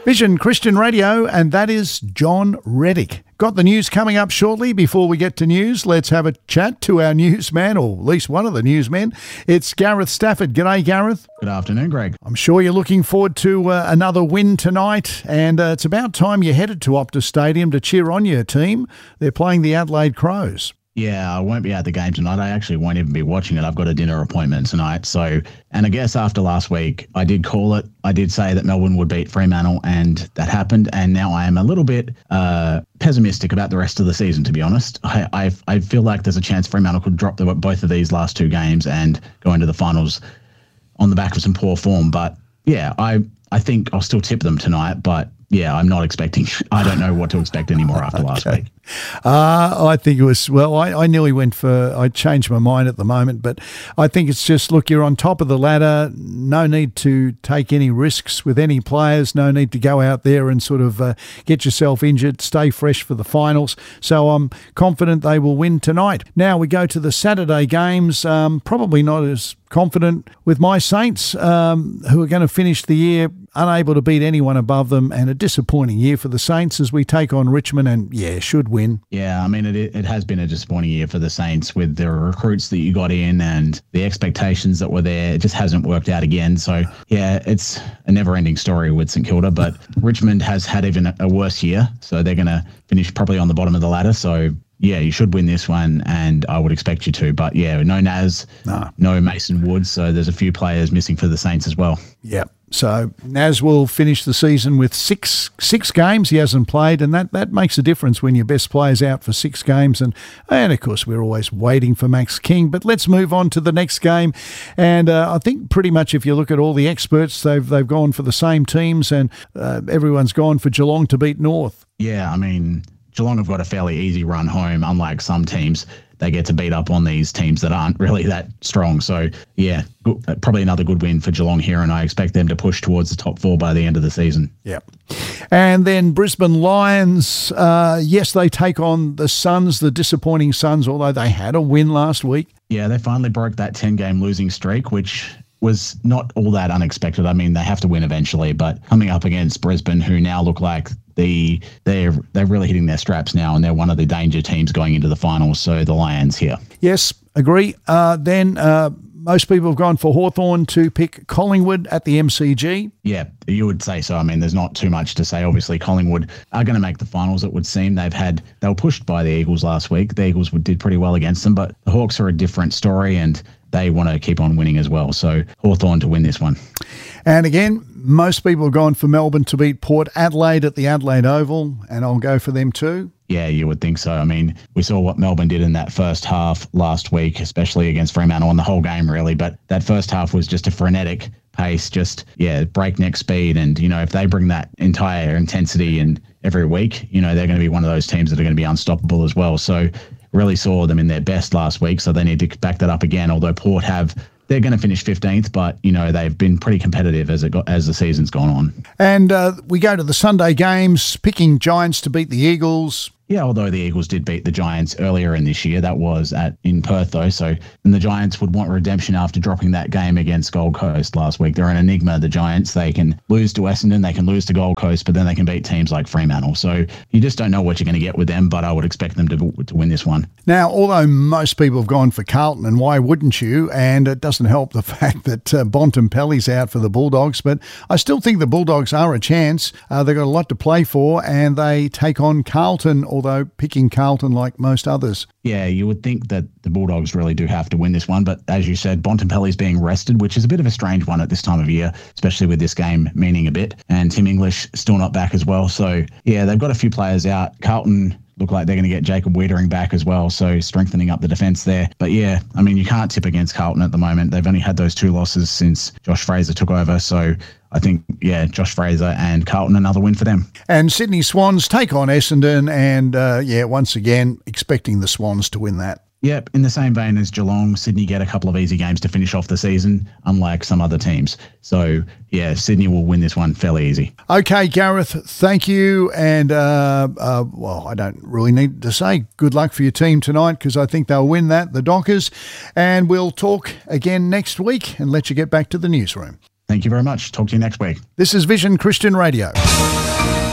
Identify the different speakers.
Speaker 1: Vision Christian Radio, and that is John Reddick. Got the news coming up shortly. Before we get to news, let's have a chat to our newsman, or at least one of the newsmen. It's Gareth Stafford. G'day, Gareth.
Speaker 2: Good afternoon, Greg.
Speaker 1: I'm sure you're looking forward to another win tonight, and it's about time you headed to Optus Stadium to cheer on your team. They're playing the Adelaide Crows.
Speaker 2: Yeah, I won't be at the game tonight. I actually won't even be watching it. I've got a dinner appointment tonight. So, and I guess after last week, I did call it. I did say that Melbourne would beat Fremantle, and that happened. And now I am a little bit pessimistic about the rest of the season, to be honest. I feel like there's a chance Fremantle could drop both of these last two games and go into the finals on the back of some poor form. But yeah, I think I'll still tip them tonight, but yeah, I'm not expecting. I don't know what to expect anymore after last week.
Speaker 1: I think it was, well, I nearly went for, I changed my mind at the moment, but I think it's just, look, you're on top of the ladder. No need to take any risks with any players. No need to go out there and sort of get yourself injured, stay fresh for the finals. So I'm confident they will win tonight. Now we go to the Saturday games. Probably not as confident with my Saints, who are going to finish the year unable to beat anyone above them, and a disappointing year for the Saints as we take on Richmond, and yeah, should win.
Speaker 2: Yeah, I mean, it has been a disappointing year for the Saints with the recruits that you got in and the expectations that were there. It just hasn't worked out again. So yeah, it's a never-ending story with St Kilda, but Richmond has had even a worse year, so they're going to finish probably on the bottom of the ladder. So yeah, you should win this one, and I would expect you to. But yeah, no Naz, no Mason Woods, so there's a few players missing for the Saints as well.
Speaker 1: Yeah. So Naz will finish the season with six games he hasn't played, and that makes a difference when your best player's out for 6 games. And of course, we're always waiting for Max King. But let's move on to the next game. And I think pretty much if you look at all the experts, they've gone for the same teams, and everyone's gone for Geelong to beat North.
Speaker 2: Yeah, I mean, Geelong have got a fairly easy run home, unlike some teams. They get to beat up on these teams that aren't really that strong. So, yeah, probably another good win for Geelong here, and I expect them to push towards the top 4 by the end of the season.
Speaker 1: Yeah. And then Brisbane Lions, yes, they take on the Suns, the disappointing Suns, although they had a win last week.
Speaker 2: Yeah, they finally broke that 10-game losing streak, which was not all that unexpected. I mean, they have to win eventually, but coming up against Brisbane, who now look like they're really hitting their straps now, and they're one of the danger teams going into the finals. So the Lions here.
Speaker 1: Yes, agree. Then most people have gone for Hawthorn to pick Collingwood at the MCG.
Speaker 2: Yeah, you would say so. I mean, there's not too much to say. Obviously, Collingwood are going to make the finals, it would seem. They were pushed by the Eagles last week. The Eagles did pretty well against them, but the Hawks are a different story, and they want to keep on winning as well. So Hawthorn to win this one.
Speaker 1: And again, most people have gone for Melbourne to beat Port Adelaide at the Adelaide Oval, and I'll go for them too.
Speaker 2: Yeah, you would think so. I mean, we saw what Melbourne did in that first half last week, especially against Fremantle, and the whole game really. But that first half was just a frenetic pace, breakneck speed. And, if they bring that entire intensity and every week, they're going to be one of those teams that are going to be unstoppable as well. So really saw them in their best last week, so they need to back that up again, although Port they're going to finish 15th, but, they've been pretty competitive as the season's gone on.
Speaker 1: And we go to the Sunday games, picking Giants to beat the Eagles.
Speaker 2: Yeah, although the Eagles did beat the Giants earlier in this year. That was in Perth, though. So the Giants would want redemption after dropping that game against Gold Coast last week. They're an enigma, the Giants. They can lose to Essendon, they can lose to Gold Coast, but then they can beat teams like Fremantle. So you just don't know what you're going to get with them, but I would expect them to win this one.
Speaker 1: Now, although most people have gone for Carlton, and why wouldn't you? And it doesn't help the fact that Bontempelli's out for the Bulldogs, but I still think the Bulldogs are a chance. They've got a lot to play for, and they take on Carlton, although picking Carlton like most others.
Speaker 2: Yeah, you would think that the Bulldogs really do have to win this one, but as you said, Bontempelli's being rested, which is a bit of a strange one at this time of year, especially with this game meaning a bit, and Tim English still not back as well. So yeah, they've got a few players out. Carlton look like they're going to get Jacob Wiedering back as well, so strengthening up the defence there. But yeah, I mean, you can't tip against Carlton at the moment. They've only had those 2 losses since Josh Fraser took over, so I think, yeah, Josh Fraser and Carlton, another win for them.
Speaker 1: And Sydney Swans take on Essendon, and once again, expecting the Swans to win that.
Speaker 2: Yep, in the same vein as Geelong, Sydney get a couple of easy games to finish off the season, unlike some other teams. So, yeah, Sydney will win this one fairly easy.
Speaker 1: Okay, Gareth, thank you. And, I don't really need to say good luck for your team tonight, because I think they'll win that, the Dockers. And we'll talk again next week and let you get back to the newsroom.
Speaker 2: Thank you very much. Talk to you next week.
Speaker 1: This is Vision Christian Radio.